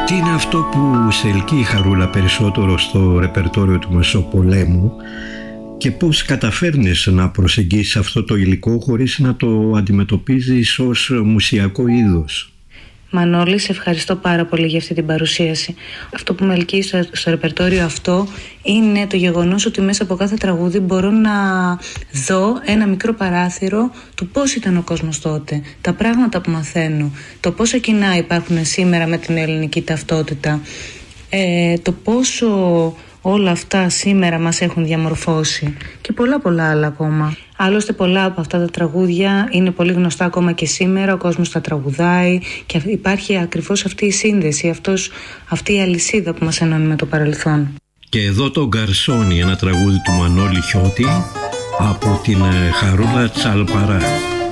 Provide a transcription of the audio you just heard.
Τι είναι αυτό που σε ελκύει, Χαρούλα, περισσότερο στο ρεπερτόριο του Μεσοπολέμου και πώς καταφέρνεις να προσεγγίσεις αυτό το υλικό χωρίς να το αντιμετωπίζεις ως μουσιακό είδος? Μανώλη, σε ευχαριστώ πάρα πολύ για αυτή την παρουσίαση. Αυτό που με ελκύει στο ρεπερτόριο αυτό είναι το γεγονός ότι μέσα από κάθε τραγούδι μπορώ να δω ένα μικρό παράθυρο του πώς ήταν ο κόσμος τότε, τα πράγματα που μαθαίνω, το πόσα κοινά υπάρχουν σήμερα με την ελληνική ταυτότητα, το πόσο όλα αυτά σήμερα μας έχουν διαμορφώσει και πολλά άλλα ακόμα. Άλλωστε πολλά από αυτά τα τραγούδια είναι πολύ γνωστά ακόμα και σήμερα, ο κόσμος τα τραγουδάει και υπάρχει ακριβώς αυτή η σύνδεση, αυτή η αλυσίδα που μας ενώνει με το παρελθόν. Και εδώ το Γκαρσόνι, ένα τραγούδι του Μανώλη Χιώτη από την Χαρούλα Τσαλπαρά.